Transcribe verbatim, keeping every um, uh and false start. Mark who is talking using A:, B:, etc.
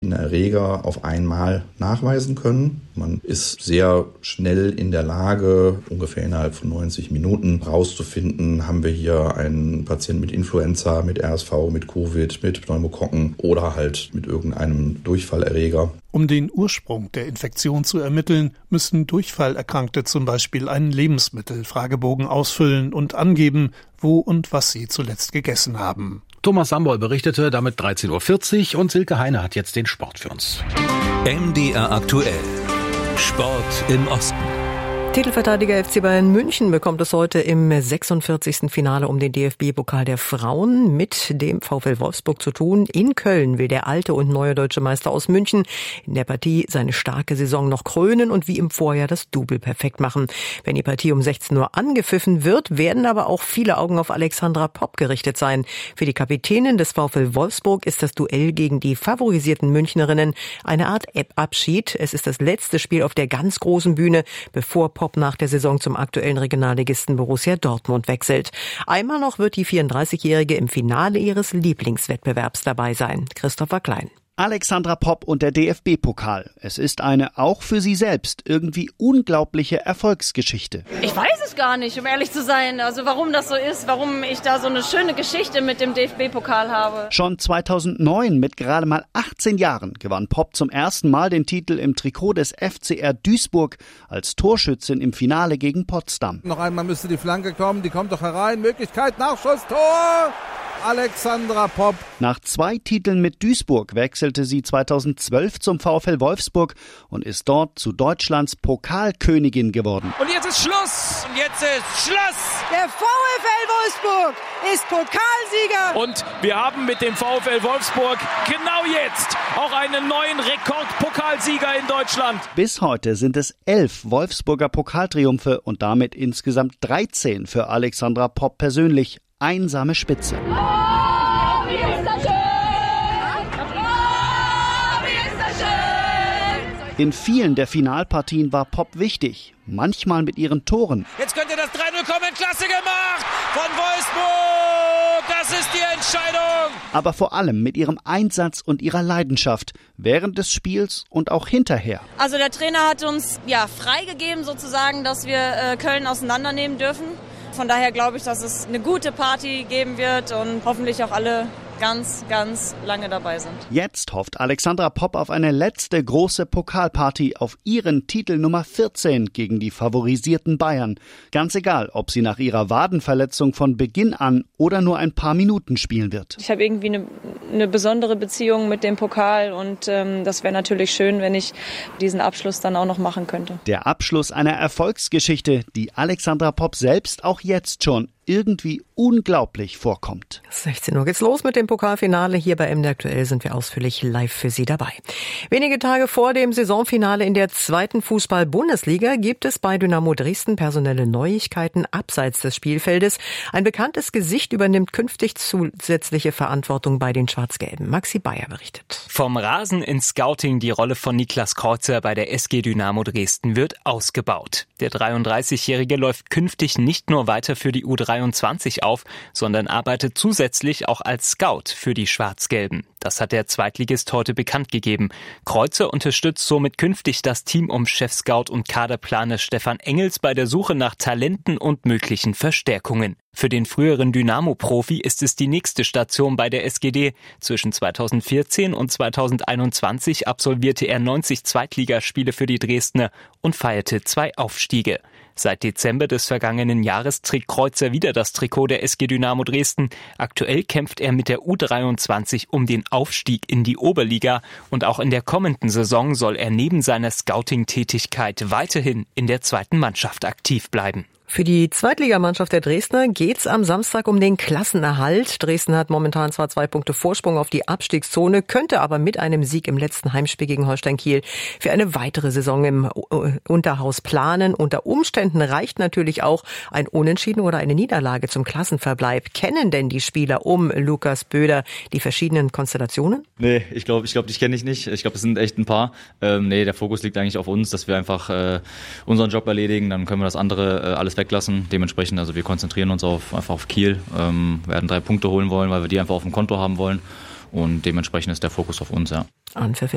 A: verschiedene Erreger auf einmal nachweisen können. Man ist sehr schnell in der Lage, ungefähr innerhalb von neunzig Minuten rauszufinden, haben wir hier einen Patienten mit Influenza, mit R S V, mit Covid, mit Pneumokokken oder halt mit irgendeinem Durchfallerreger.
B: Um den Ursprung der Infektion zu ermitteln, müssen Durchfallerkrankte zum Beispiel einen Lebensmittelfragebogen ausfüllen und angeben, wo und was sie zuletzt gegessen haben.
C: Thomas Sambol berichtete, damit dreizehn Uhr vierzig und Silke Heine hat jetzt den Sport für uns.
D: M D R aktuell. Sport im Osten.
E: Titelverteidiger F C Bayern München bekommt es heute im sechsundvierzigsten Finale um den D F B-Pokal der Frauen mit dem VfL Wolfsburg zu tun. In Köln will der alte und neue deutsche Meister aus München in der Partie seine starke Saison noch krönen und wie im Vorjahr das Double perfekt machen. Wenn die Partie um sechzehn Uhr angepfiffen wird, werden aber auch viele Augen auf Alexandra Popp gerichtet sein. Für die Kapitänin des VfL Wolfsburg ist das Duell gegen die favorisierten Münchnerinnen eine Art Abschied. Es ist das letzte Spiel auf der ganz großen Bühne, bevor Popp nach der Saison zum aktuellen Regionalligisten Borussia Dortmund wechselt. Einmal noch wird die vierunddreißigjährige im Finale ihres Lieblingswettbewerbs dabei sein. Christopher Klein.
F: Alexandra Popp und der D F B-Pokal. Es ist eine, auch für sie selbst, irgendwie unglaubliche Erfolgsgeschichte.
G: Ich weiß es gar nicht, um ehrlich zu sein. Also warum das so ist, warum ich da so eine schöne Geschichte mit dem D F B-Pokal habe.
F: Schon zweitausendneun, mit gerade mal achtzehn Jahren, gewann Popp zum ersten Mal den Titel im Trikot des F C R Duisburg als Torschützin im Finale gegen Potsdam.
H: Noch einmal müsste die Flanke kommen, die kommt doch herein. Möglichkeit, Nachschuss, Tor! Alexandra Popp.
F: Nach zwei Titeln mit Duisburg wechselte sie zweitausendzwölf zum VfL Wolfsburg und ist dort zu Deutschlands Pokalkönigin geworden.
I: Und jetzt ist Schluss! Und jetzt ist Schluss!
J: Der VfL Wolfsburg ist Pokalsieger!
I: Und wir haben mit dem VfL Wolfsburg genau jetzt auch einen neuen Rekordpokalsieger in Deutschland.
F: Bis heute sind es elf Wolfsburger Pokaltriumphe und damit insgesamt dreizehn für Alexandra Popp persönlich. Einsame Spitze.
J: Oh, wie ist das schön! Oh, wie ist das schön!
F: In vielen der Finalpartien war Popp wichtig, manchmal mit ihren Toren.
I: Jetzt könnte das drei null kommen, klasse gemacht von Wolfsburg, das ist die Entscheidung.
F: Aber vor allem mit ihrem Einsatz und ihrer Leidenschaft, während des Spiels und auch hinterher.
G: Also der Trainer hat uns ja freigegeben sozusagen, dass wir äh, Köln auseinandernehmen dürfen. Von daher glaube ich, dass es eine gute Party geben wird und hoffentlich auch alle ganz, ganz lange dabei sind.
F: Jetzt hofft Alexandra Popp auf eine letzte große Pokalparty auf ihren Titel Nummer vierzehn gegen die favorisierten Bayern. Ganz egal, ob sie nach ihrer Wadenverletzung von Beginn an oder nur ein paar Minuten spielen wird.
G: Ich habe irgendwie eine, eine besondere Beziehung mit dem Pokal und ähm, das wäre natürlich schön, wenn ich diesen Abschluss dann auch noch machen könnte.
F: Der Abschluss einer Erfolgsgeschichte, die Alexandra Popp selbst auch jetzt schon irgendwie unglaublich vorkommt.
E: sechzehn Uhr geht's los mit dem Pokalfinale. Hier bei M D Aktuell sind wir ausführlich live für Sie dabei. Wenige Tage vor dem Saisonfinale in der zweiten Fußball-Bundesliga gibt es bei Dynamo Dresden personelle Neuigkeiten abseits des Spielfeldes. Ein bekanntes Gesicht übernimmt künftig zusätzliche Verantwortung bei den Schwarz-Gelben. Maxi Bayer berichtet.
K: Vom Rasen ins Scouting, die Rolle von Niklas Kreuzer bei der S G Dynamo Dresden wird ausgebaut. Der dreiunddreißigjährige läuft künftig nicht nur weiter für die U dreiundzwanzig auf, sondern arbeitet zusätzlich auch als Scout für die Schwarz-Gelben. Das hat der Zweitligist heute bekannt gegeben. Kreuzer unterstützt somit künftig das Team um Chefscout und Kaderplaner Stefan Engels bei der Suche nach Talenten und möglichen Verstärkungen. Für den früheren Dynamo-Profi ist es die nächste Station bei der S G D. Zwischen zweitausendvierzehn und zweitausendeinundzwanzig absolvierte er neunzig Zweitligaspiele für die Dresdner und feierte zwei Aufstiege. Seit Dezember des vergangenen Jahres trägt Kreuzer wieder das Trikot der S G Dynamo Dresden. Aktuell kämpft er mit der U dreiundzwanzig um den Aufstieg in die Oberliga und auch in der kommenden Saison soll er neben seiner Scouting-Tätigkeit weiterhin in der zweiten Mannschaft aktiv bleiben.
E: Für die Zweitligamannschaft der Dresdner geht's am Samstag um den Klassenerhalt. Dresden hat momentan zwar zwei Punkte Vorsprung auf die Abstiegszone, könnte aber mit einem Sieg im letzten Heimspiel gegen Holstein Kiel für eine weitere Saison im Unterhaus planen. Unter Umständen reicht natürlich auch ein Unentschieden oder eine Niederlage zum Klassenverbleib. Kennen denn die Spieler um Lukas Böder die verschiedenen Konstellationen?
L: Nee, ich glaube, ich glaube, die kenne ich nicht. Ich glaube, es sind echt ein paar. Ähm, nee, der Fokus liegt eigentlich auf uns, dass wir einfach äh, unseren Job erledigen. Dann können wir das andere äh, alles weglassen. Dementsprechend, also wir konzentrieren uns auf, einfach auf Kiel, ähm, werden drei Punkte holen wollen, weil wir die einfach auf dem Konto haben wollen und dementsprechend ist der Fokus auf uns, ja.
E: Anpfiff